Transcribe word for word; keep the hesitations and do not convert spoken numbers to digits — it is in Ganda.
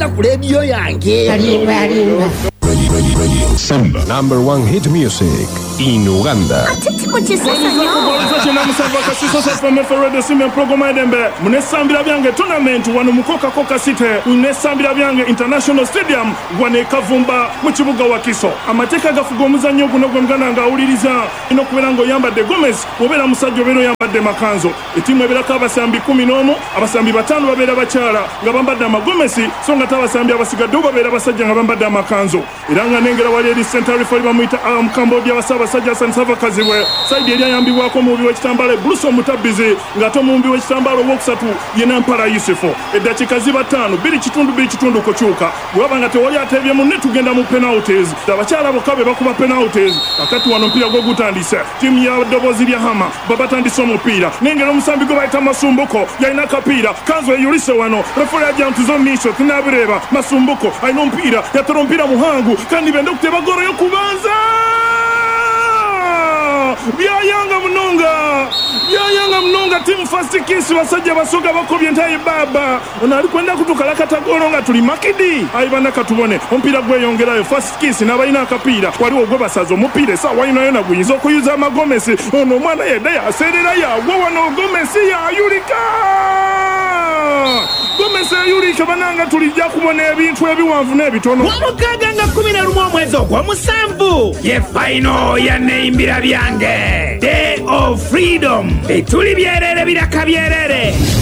togenda kulebyo yange. Alimba alimba. Samba, number one hit music in Uganda. Munesambira byange tournament wano mukoka koka city. Munesambira byange international stadium wane Kavumba mu kibuga wa Kiso. Amateka gafuga omuzannyo guno gwe muganda nga awuliriza ino kubera ngo yambadde Gomez obera musajja obero yambadde Makanzo. Etimu eberako abasambi kumi n'omu, abasambi batano babera bakyala nga bambadde amagomesi so nga tabasambi abasigadde babera basajja nga bambadde Amakanzo. Era nga nengera wali eri Central Referee bamuyita um, Cambodia basaba sajja Sansava Kazibwe saidi eri ayambibwako mu biwe kitambale Bruce Mutabizi nga to mu biwe kitambale wokusatu yena Mpala Yusufu. Eddakiika ziba ttaano biri kitundu biri kitundu kukyuka bwaba nga tewali atebye munne tugenda mu penalties. Abakyala bokabe bakuba penalties akati wano mpira gwo gutandise timu ya Dobozi lya Hama babatandise omupiira nengera omusambi gwe bayita Masumbuko yalina kapiira Kanzo eyulise wano referee ajja ntuzo misho tinabireba Masumbuko alina omupiira yatera omupiira muhangu kandi benda okuteba goro yo kubanza byayanga munonga byayanga munonga timu First Kiss basajja basoga bakobye ntaye baba ono ali kwenda kutukala katagoro nga tuli makidi ayibana katubone omupiira gweyongerayo First Kiss n'abalina akapiira waliwo gwe basaza omupiira esa walina yona guyinza okuyuza amagomesi ono omwana yedde yaserera yagwa wano Gomesi yayulika Gomesi yayulika bananga tulijja kubona ebintu ebiwanvu n'ebitono Omukaaga nga kumi na lumu omwezi ogw'omusanvu ye final ya Neimbira byange Day of Freedom. Etuli byerere biraka byerere.